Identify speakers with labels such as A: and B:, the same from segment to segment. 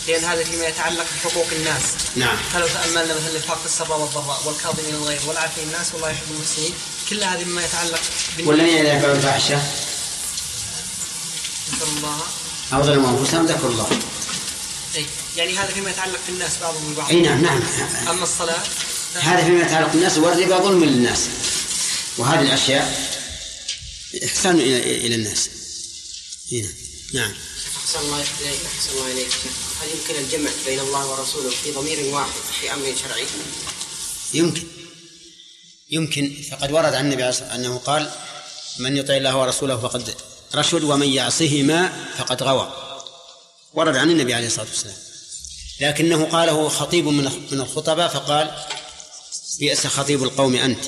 A: لأن هذا فيما يتعلق بحقوق الناس.
B: نعم.
A: فلو تأملنا مثلا الإنفاق في السراء والضراء والكاظمين الغيظ والعافين الناس والله يحب المحسنين، كل هذه مما يتعلق
B: والذين يفعلون الفاحشة
A: ذكر الله
B: أو ظلموا أنفسهم ذكر الله.
A: أي يعني هذا فيما يتعلق بالناس بعضهم ببعض.
B: أي نعم.
A: أما الصلاة
B: هذا فيما يتعلق بالناس، والربا ظلم للناس، وهذه الأشياء إحسان إلى الناس. هنا. نعم.
C: أحسن الله إليك. هل يمكن الجمع بين الله ورسوله في ضمير واحد في أمر شرعي؟
B: يمكن. فقد ورد عن النبي أنه قال: من يطع الله ورسوله فقد رشد ومن يعصهما فقد غوى. ورد عن النبي عليه الصلاة والسلام، لكنه قاله خطيب من الخطباء فقال: بئس خطيب القوم أنت.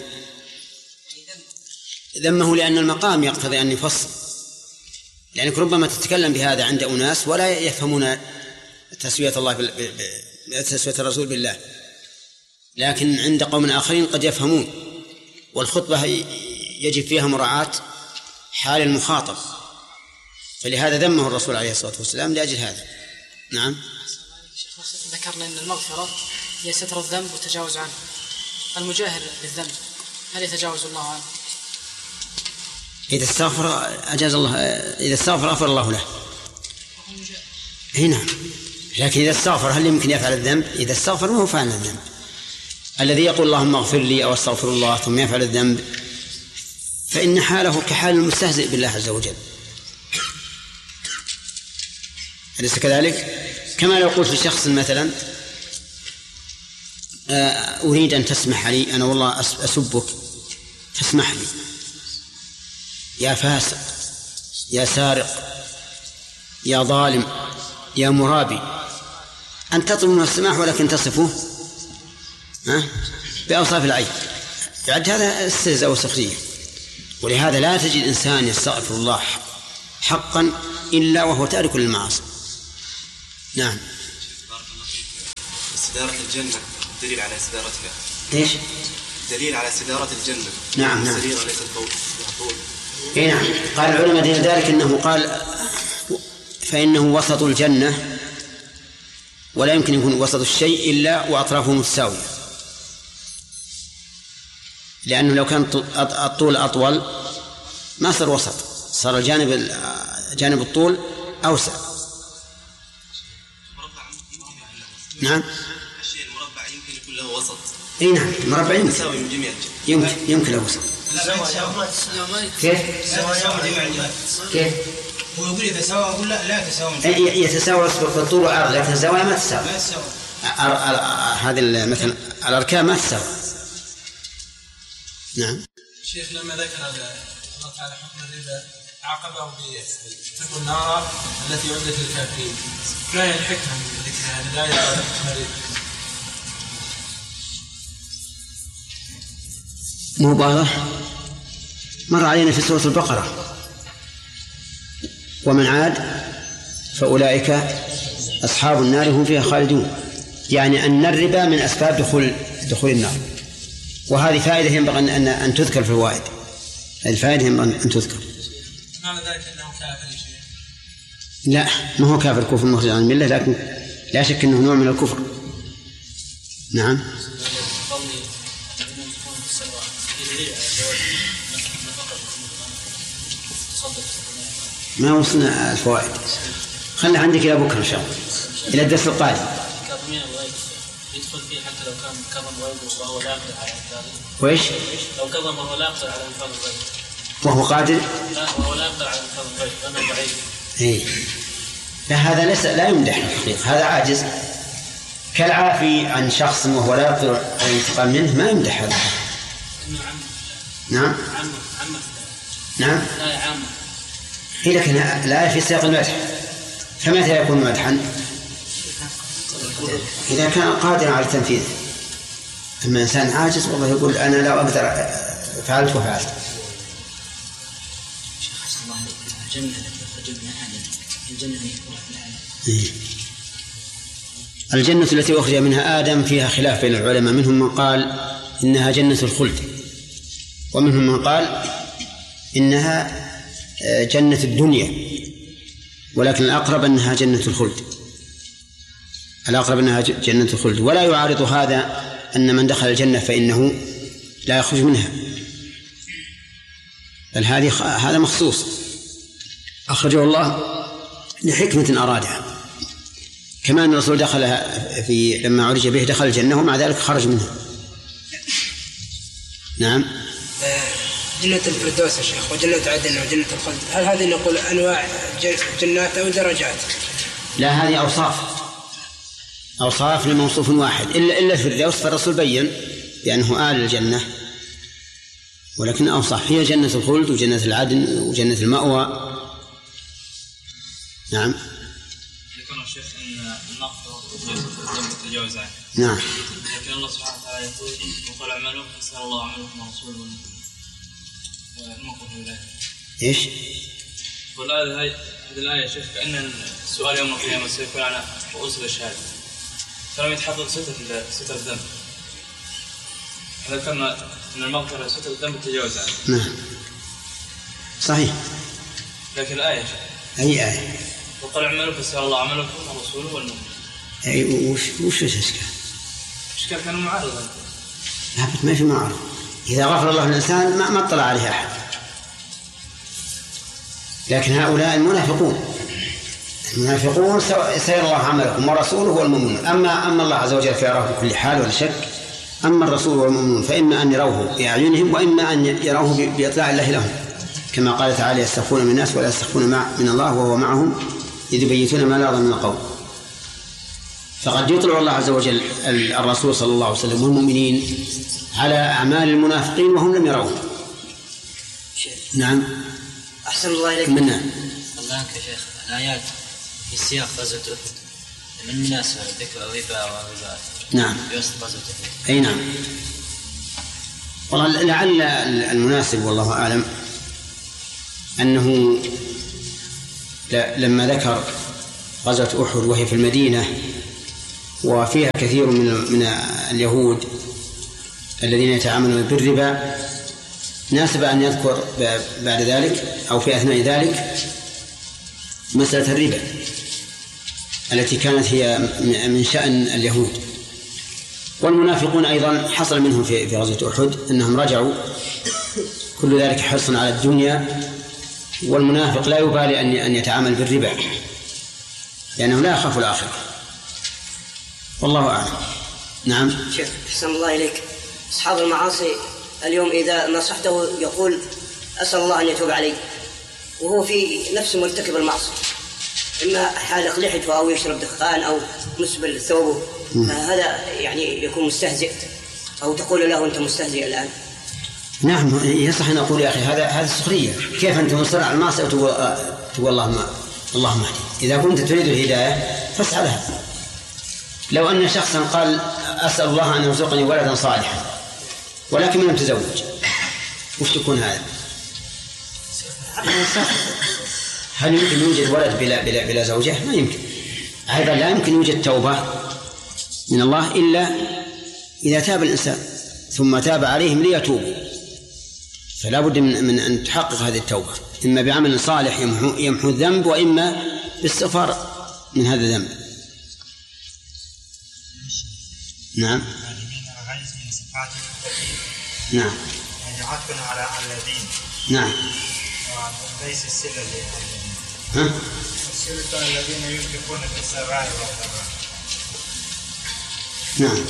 B: ذمه لأن المقام يقتضي أن يفصل، لأنك ربما تتكلم بهذا عند أناس ولا يفهمون تسوية الله تسوية الرسول بالله، لكن عند قوم آخرين قد يفهمون، والخطبة يجب فيها مراعاة حال المخاطب، فلهذا ذمه الرسول عليه الصلاة والسلام لأجل هذا. نعم.
D: ذكرنا أن المغفرة هي ستر الذنب والتجاوز عنه. المجاهر للذنب هل يتجاوز الله عنه؟
B: إذا استغفر أجاز الله، إذا استغفر غفر الله له. هنا لكن إذا استغفر هل يمكن يفعل الذنب؟ إذا استغفر ما هو فعل الذنب. الذي يقول اللهم اغفر لي أو استغفر الله ثم يفعل الذنب فإن حاله كحال المستهزئ بالله عز وجل، أليس كذلك؟ كما لو قلت لشخص مثلا: أريد أن تسمح لي، أنا والله أسبك، تسمح لي يا فاسق يا سارق يا ظالم يا مرابي، أن تطلب من السماح ولكن تصفه بأوصاف العيب، يعد هذا استهزاء وسخرية. ولهذا لا تجد إنسان يستغفر الله حقا إلا وهو تارك للمعاصي. نعم.
E: استدارة الجنة دليل على استدارتها.
B: إيش؟
E: دليل على استدارة الجنة.
B: نعم.
E: السريرة ليست طول.
B: نعم. قال العلماء دين ذلك أنه قال فإنه وسط الجنة، ولا يمكن يكون وسط الشيء إلا وأطرافه متساوية، لأنه لو كان الطول أطول ما صار وسط، صار جانب الطول أوسع. نعم.
E: الشيء المربع يمكن يكون له وسط.
B: اي نعم، مربع
E: يساوي من جميع
B: يمكن له وسط. كيف؟
F: هو يقول إذا سوى، أقول لا تساوي.
B: يتساوى بالطول والعرض، لكن الزوايا ما تساوي. هذه مثلا الأركان ما تساوي. نعم.
F: شيخ لما ذكر الله تعالى حكم الربا عاقبه باتقوا النار التي أعدت للكافرين، ما هي الحكمة من ذكر هذه الآية على حكم الربا؟
B: مباراه مر علينا في سورة البقرة: ومن عاد فأولئك أصحاب النار هم فيها خالدون، يعني أن الربا من أسباب دخول النار. وهذه فائدة ينبغي أن تذكر في الفوائد، هذه الفائدة ينبغي أن تذكر.
F: معنى ذلك أنه كافر شيء؟
B: لا، ما هو كافر كفر مخرج عن الملة، لكن لا شك أنه نوع من الكفر. نعم. ما وصلنا الفوائد، خلنا عندك إلى بكرة إن شاء الله، إلى الدرس القادم.
G: كاظمين الغيظ يدخل فيه حتى لو كان كظم غيظه وهو لا يقدر على إنفاذه.
B: وإيش؟
G: لو كظم وهو لا يقدر على إنفاذ الغيظ.
B: وهو قادر؟
G: لا، وهو لا يقدر على إنفاذ الغيظ لأنه ضعيف.
B: إيه. لا، هذا لا يمدح الحقيقة، هذا عاجز. كالعافي عن شخص وهو لا يقدر على الانتقام منه ما يمدح هذا. نعم. نعم.
G: لا عامة.
B: هي لكن لا في سياق المدح، فمتى يكون مدحا؟ إذا كان قادرا على التنفيذ. أما إنسان عاجز والله يقول أنا لا أقدر فعلت وفعلت. الجنة التي أخرج منها آدم فيها خلاف بين العلماء، منهم من قال إنها جنة الخلد، ومنهم من قال إنها جنة الدنيا، ولكن الأقرب أنها جنة الخلد. الأقرب أنها جنة الخلد. ولا يعارض هذا أن من دخل الجنة فإنه لا يخرج منها، بل هذا مخصوص أخرجه الله لحكمة أرادها، كما أن الرسول دخل لما عرج به دخل الجنة ومع ذلك خرج منها. نعم.
H: جنة الفردوس يا شيخ وجنة عدن وجنة الخلد، هل هذه نقول أنواع جنات أو درجات؟
B: لا، هذه أوصاف لموصوف واحد، إلا الفردوس فالرسول بين بأنه آل الجنة، ولكن أوصاف هي جنة الخلد وجنة العدن وجنة المأوى. نعم.
G: ذكرنا الشيخ أن المغفرة تتجاوز عنه.
B: نعم.
G: لكن الله سبحانه وتعالى يقول وقال اعملوا فسأل الله عملكم ورسوله الموقف إليه.
B: إيش؟
G: هذه الآية شيخ كأن السؤال يوم القيامة سيكون على رؤوس الأشهاد، فلم يتحقق ستر الذنب. ذكرنا أن المغفرة ستر الذنب تتجاوز عنه.
B: نعم صحيح.
G: لكن الآية
B: أي آية؟
G: وقال اعملوا فسأل الله عملكم ورسوله والمؤمنين.
B: أي وش الإشكال؟
G: الإشكال كانوا معارضة.
B: لا ما في معارضة، إذا غفر الله للإنسان ما اطلع عليه أحد. لكن هؤلاء المنافقون سيرى الله عملكم ورسوله والمؤمنون. أما الله عز وجل فيراه بكل حال ولا شك. أما الرسول والمؤمنون فإما أن يروه بأعينهم وإما أن يروه بإطلاع الله لهم، كما قال تعالى يستخفون من الناس ولا يستخفون من الله وهو معهم إذ يبيتون ما لا يرضى من القول. فقد يطلع الله عز وجل الرسول صلى الله عليه وسلم والمؤمنين على أعمال المنافقين وهم لم يروه. نعم.
C: أحسن الله إليك.
B: منا
I: الله عنك يا شيخ، الآيات في سياق غزوة أحد من مناسبة ذكر الربا والربا.
B: نعم.
I: في وسط غزوة أحد.
B: أي نعم. والله لعل المناسب والله أعلم أنه لما ذكر غزوة أحد وهي في المدينة وفيها كثير من اليهود الذين يتعاملون بالربا، ناسب أن يذكر بعد ذلك أو في أثناء ذلك مسألة الربا التي كانت هي من شأن اليهود. والمنافقون أيضا حصل منهم في غزوة أحد أنهم رجعوا، كل ذلك حرصا على الدنيا. والمنافق لا يبالي أن يتعامل بالربا لأنه لا يخاف الآخرة، والله أعلم. نعم.
C: شيخ أحسن الله إليك، أصحاب المعاصي اليوم إذا نصحته يقول أسأل الله أن يتوب علي، وهو في نفسه مرتكب المعصية، إما حالق لحيته أو يشرب دخان أو مسبل ثوبه، هذا يعني يكون مستهزئ، أو تقول له أنت مستهزئ الآن.
B: نعم يصح أن أقول يا أخي هذا سخرية، كيف أنت مصر على المعصية وتقول اللهم اهدي؟ إذا كنت تريد الهداية فاسعى لها. لو أن شخصا قال أسأل الله أن يرزقني ولدا صالحا ولكن لم تزوج، وش تكون هذا؟ هل يمكن يوجد ولد بلا زوجة؟ ما يمكن. أيضا لا يمكن يوجد توبة من الله إلا إذا تاب الإنسان ثم تاب عليهم ليتوبوا، فلا بد من أن تحقق هذه التوبة، إما بعمل صالح يمحو الذنب وإما بالاستغفار من هذا الذنب. نعم. نعم.
J: يعني عطفنا على الذين.
B: نعم.
J: وليس السلة
B: ها؟
J: السلة الذين ينفقون في السراء والضراء.
B: نعم.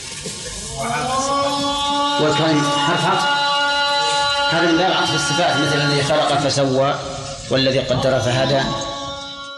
B: وكان حرف عطف، هذا من باب عطف الصفات، مثل الذي خلق فسوى والذي قدر فهدى.